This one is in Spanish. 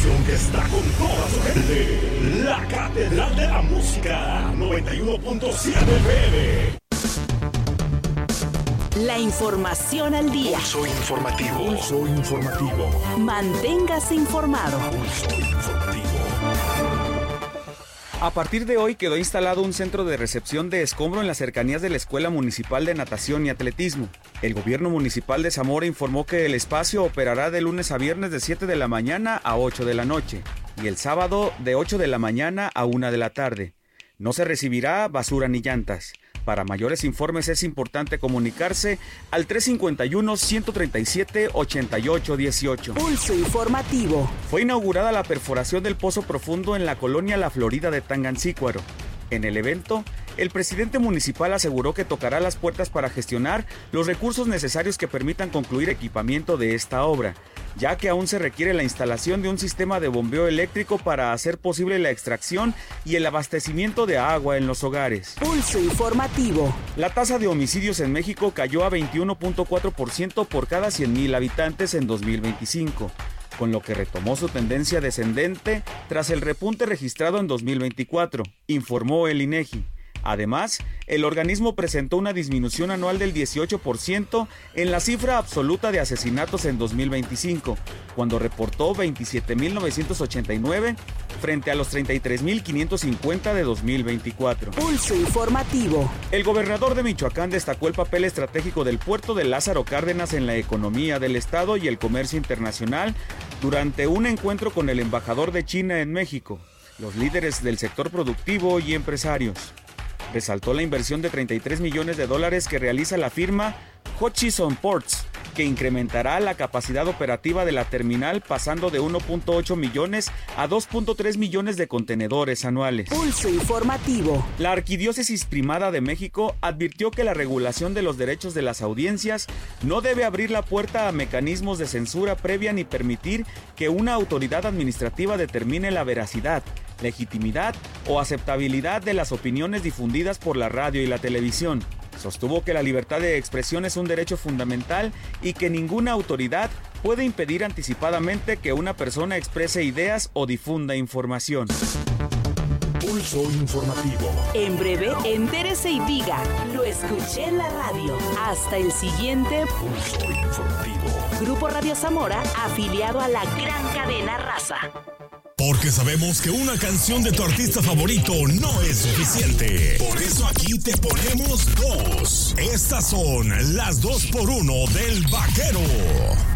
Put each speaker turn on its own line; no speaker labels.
estación que está con toda su gente. La Catedral de la Música, 91.7 FM.
La información al día.
Pulso informativo. Pulso informativo.
Manténgase informado.
Pulso informativo.
A partir de hoy quedó instalado un centro de recepción de escombro en las cercanías de la Escuela Municipal de Natación y Atletismo. El gobierno municipal de Zamora informó que el espacio operará de lunes a viernes de 7 de la mañana a 8 de la noche y el sábado de 8 de la mañana a 1 de la tarde. No se recibirá basura ni llantas. Para mayores informes es importante comunicarse al 351-137-8818.
Pulso informativo.
Fue inaugurada la perforación del pozo profundo en la colonia La Florida de Tangancícuaro. En el evento, el presidente municipal aseguró que tocará las puertas para gestionar los recursos necesarios que permitan concluir equipamiento de esta obra, ya que aún se requiere la instalación de un sistema de bombeo eléctrico para hacer posible la extracción y el abastecimiento de agua en los hogares.
Pulso informativo.
La tasa de homicidios en México cayó a 21.4% por cada 100,000 habitantes en 2025, con lo que retomó su tendencia descendente tras el repunte registrado en 2024, informó el INEGI. Además, el organismo presentó una disminución anual del 18% en la cifra absoluta de asesinatos en 2025, cuando reportó 27.989 frente a los 33.550 de 2024.
Pulso informativo.
El gobernador de Michoacán destacó el papel estratégico del puerto de Lázaro Cárdenas en la economía del estado y el comercio internacional durante un encuentro con el embajador de China en México, los líderes del sector productivo y empresarios. Resaltó la inversión de $33 millones que realiza la firma Hutchison Ports, que incrementará la capacidad operativa de la terminal pasando de 1.8 millones a 2.3 millones de contenedores anuales.
Pulso informativo.
La Arquidiócesis Primada de México advirtió que la regulación de los derechos de las audiencias no debe abrir la puerta a mecanismos de censura previa ni permitir que una autoridad administrativa determine la veracidad, legitimidad o aceptabilidad de las opiniones difundidas por la radio y la televisión. Sostuvo que la libertad de expresión es un derecho fundamental y que ninguna autoridad puede impedir anticipadamente que una persona exprese ideas o difunda información.
Pulso informativo.
En breve, entérese y diga, lo escuché en la radio. Hasta el siguiente
Pulso informativo.
Grupo Radio Zamora, afiliado a la gran cadena Raza.
Porque sabemos que una canción de tu artista favorito no es suficiente. Por eso aquí te ponemos dos. Estas son las 2x1 del Vaquero.